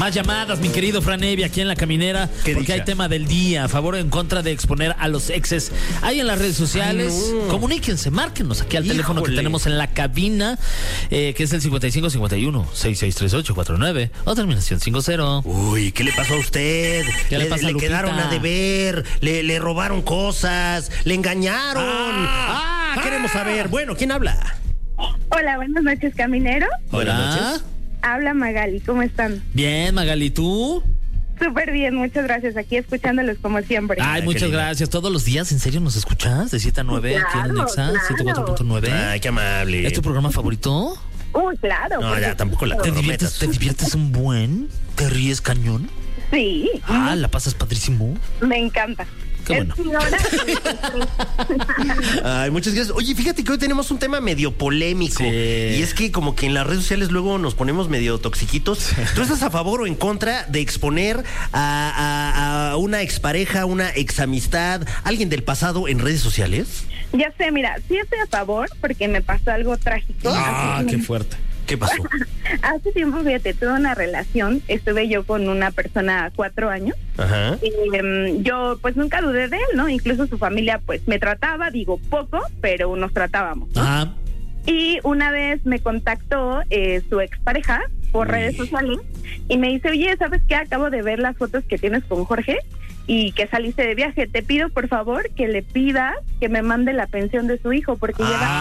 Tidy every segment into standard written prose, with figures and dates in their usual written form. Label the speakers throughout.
Speaker 1: Más llamadas, mi querido Fran Evia, aquí en La Caminera, porque
Speaker 2: dicha?
Speaker 1: hay tema del día, a favor o en contra de exponer a los exes. Ahí en las redes sociales, comuníquense, márquenos aquí al teléfono que tenemos en la cabina, que es el 5551-663849 o terminación 50.
Speaker 2: Uy, ¿qué le pasó a usted?
Speaker 1: ¿Qué le pasa a
Speaker 2: le
Speaker 1: Lupita?
Speaker 2: quedaron a deber, le robaron cosas, le engañaron. Queremos saber. Bueno, ¿quién habla?
Speaker 3: Hola, buenas noches, caminero.
Speaker 2: Buenas noches.
Speaker 3: Habla Magali, ¿cómo están?
Speaker 1: Bien, Magali, ¿tú?
Speaker 3: Súper bien, muchas gracias. Aquí escuchándolos como siempre.
Speaker 1: Ay, muchas gracias. ¿Todos los días? ¿En serio nos escuchas? De 7 a 9, aquí en Nexa,
Speaker 3: claro.
Speaker 1: 104.9.
Speaker 2: Ay, qué amable.
Speaker 1: ¿Es tu programa favorito?
Speaker 3: Claro.
Speaker 2: No,
Speaker 3: por
Speaker 2: ya, tampoco la
Speaker 1: ¿Te
Speaker 2: prometas.
Speaker 1: diviertes un buen? ¿Te ríes cañón?
Speaker 3: Sí,
Speaker 1: ¿La pasas padrísimo?
Speaker 3: me encanta.
Speaker 1: Qué bueno.
Speaker 3: Es mi hora.
Speaker 2: Ay, muchas gracias. Oye, fíjate que hoy tenemos un tema medio polémico.
Speaker 1: Sí.
Speaker 2: Y es que como que en las redes sociales luego nos ponemos medio toxiquitos. ¿Tú estás a favor o en contra de exponer a una expareja, una examistad, alguien del pasado en redes sociales?
Speaker 3: Ya sé, mira, sí estoy a favor porque me pasó algo trágico.
Speaker 1: Qué fuerte.
Speaker 2: ¿Qué pasó?
Speaker 3: Hace tiempo, fíjate, tuve una relación. Estuve yo con una persona 4 años.
Speaker 2: Ajá.
Speaker 3: Y, yo pues nunca dudé de él, ¿no? Incluso su familia pues me trataba, digo poco, pero nos tratábamos, ¿no?
Speaker 1: Ajá.
Speaker 3: Y una vez me contactó su expareja por redes sociales y me dice, oye, ¿sabes qué? Acabo de ver las fotos que tienes con Jorge y que saliste de viaje. Te pido, por favor, que le pidas que me mande la pensión de su hijo porque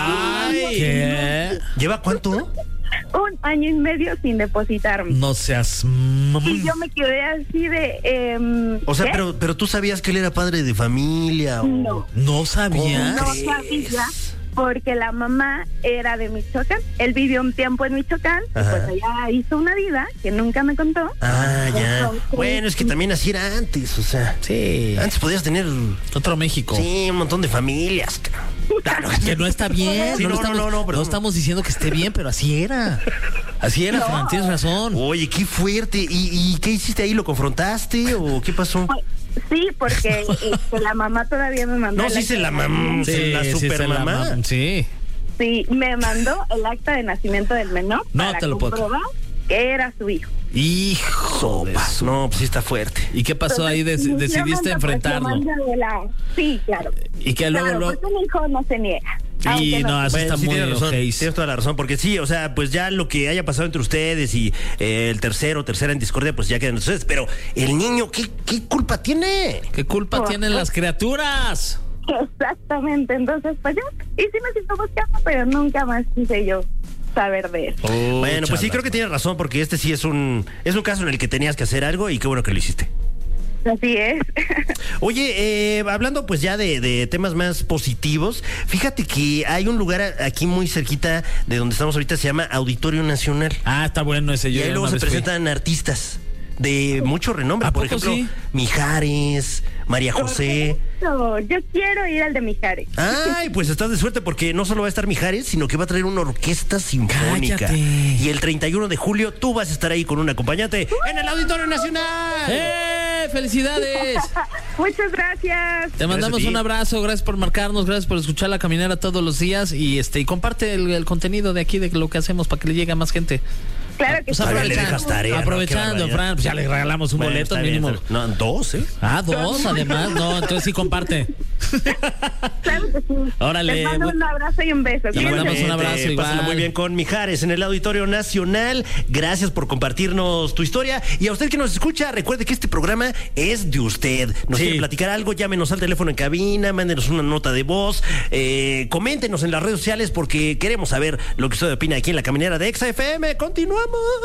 Speaker 1: ¿Qué?
Speaker 2: ¿Lleva cuánto?
Speaker 3: 1 año y medio sin depositarme.
Speaker 1: No seas...
Speaker 3: Y yo me quedé así de...
Speaker 2: O sea,
Speaker 3: ¿qué?
Speaker 2: pero tú sabías que él era padre de familia.
Speaker 3: No.
Speaker 1: ¿No sabía?
Speaker 3: No sabía, porque la mamá era de Michoacán. Él vivió un tiempo en Michoacán, y
Speaker 2: Ajá.
Speaker 3: pues allá hizo una vida que nunca me contó.
Speaker 2: Ah, ya.
Speaker 3: Entonces,
Speaker 2: Bueno, es que también así era antes, o sea.
Speaker 1: Sí.
Speaker 2: Antes podías tener,
Speaker 1: Otro México.
Speaker 2: sí, un montón de familias. Claro.
Speaker 1: Que no está bien.
Speaker 2: Sí,
Speaker 1: no,
Speaker 2: no,
Speaker 1: estamos,
Speaker 2: no,
Speaker 1: no
Speaker 2: perdón.
Speaker 1: estamos diciendo que esté bien, pero así era. Así era, Fran, tienes razón.
Speaker 2: Oye, qué fuerte. ¿Y qué hiciste ahí? ¿Lo confrontaste o qué pasó?
Speaker 3: Sí, porque la mamá todavía me mandó.
Speaker 2: No,
Speaker 3: el
Speaker 2: sí
Speaker 3: acta
Speaker 2: se la
Speaker 3: de
Speaker 2: mamá,
Speaker 3: nacimiento.
Speaker 2: la super mamá.
Speaker 1: Sí.
Speaker 3: Sí, me mandó el acta de nacimiento del menor
Speaker 1: No
Speaker 3: para
Speaker 1: te lo puedo
Speaker 3: comprobar que era su hijo.
Speaker 1: Hijo de su-
Speaker 2: No, pues sí está fuerte.
Speaker 1: ¿Y qué pasó ahí? Decidiste
Speaker 3: Definitivamente,
Speaker 1: enfrentarlo.
Speaker 3: pues, le mandé sí, claro.
Speaker 1: Y que luego...
Speaker 3: Claro, porque un hijo no se niega.
Speaker 1: Y
Speaker 3: Aunque
Speaker 1: no, eso
Speaker 2: Bueno,
Speaker 1: está
Speaker 2: sí
Speaker 1: muy
Speaker 2: tienes razón,
Speaker 1: ojéis.
Speaker 2: tienes toda la razón, porque sí, o sea, pues ya lo que haya pasado entre ustedes y el tercera en discordia, pues ya quedan ustedes. Pero el niño, ¿qué culpa tiene?
Speaker 1: ¿Qué culpa tienen las criaturas?
Speaker 3: Exactamente, entonces pues ya, y sí me siento buscando, pero nunca más quise yo saber de eso.
Speaker 2: Bueno, pues sí, creo que tienes razón, porque este sí es un caso en el que tenías que hacer algo y qué bueno que lo hiciste.
Speaker 3: Así es.
Speaker 2: Oye, hablando pues ya de temas más positivos, fíjate que hay un lugar aquí muy cerquita de donde estamos ahorita, se llama Auditorio Nacional.
Speaker 1: Ah, está bueno ese.
Speaker 2: Y
Speaker 1: Yo
Speaker 2: ahí
Speaker 1: ya
Speaker 2: luego
Speaker 1: una
Speaker 2: se
Speaker 1: vez fui.
Speaker 2: presentan artistas de mucho renombre,
Speaker 1: ¿A
Speaker 2: por
Speaker 1: poco
Speaker 2: ejemplo,
Speaker 1: sí?
Speaker 2: Mijares, María José.
Speaker 3: Yo quiero ir al de Mijares.
Speaker 2: Ay, pues estás de suerte porque no solo va a estar Mijares, sino que va a traer una orquesta sinfónica.
Speaker 1: Cállate.
Speaker 2: Y el 31 de julio tú vas a estar ahí con un acompañante en el Auditorio Nacional.
Speaker 1: ¡Felicidades!
Speaker 3: Muchas gracias.
Speaker 1: Te mandamos
Speaker 2: Gracias a ti.
Speaker 1: un abrazo, gracias por marcarnos, gracias por escuchar La Caminera todos los días y y comparte el contenido de aquí, de lo que hacemos para que le llegue a más gente.
Speaker 3: Claro que
Speaker 1: Pues
Speaker 3: sí.
Speaker 2: Todavía le dejas tarea, ¿no? Qué
Speaker 1: aprovechando,
Speaker 2: barbaridad.
Speaker 1: Fran, pues ya le regalamos un
Speaker 2: Bueno,
Speaker 1: boleto
Speaker 2: está bien,
Speaker 1: mínimo.
Speaker 2: no, 2, ¿eh?
Speaker 1: Ah, 2 además, no, entonces sí comparte.
Speaker 3: Claro que sí.
Speaker 1: Órale,
Speaker 3: Les mando
Speaker 1: bu-
Speaker 3: un abrazo y un beso.
Speaker 1: Te
Speaker 3: Cuídense.
Speaker 1: mandamos un abrazo,
Speaker 2: Pásala
Speaker 1: igual.
Speaker 2: muy bien con Mijares en el Auditorio Nacional. Gracias por compartirnos tu historia. Y a usted que nos escucha, recuerde que este programa es de usted. Nos
Speaker 1: Sí.
Speaker 2: quiere platicar algo, llámenos al teléfono en cabina, mándenos una nota de voz, coméntenos en las redes sociales porque queremos saber lo que usted opina aquí en La Caminera de Exa FM. Continuamos.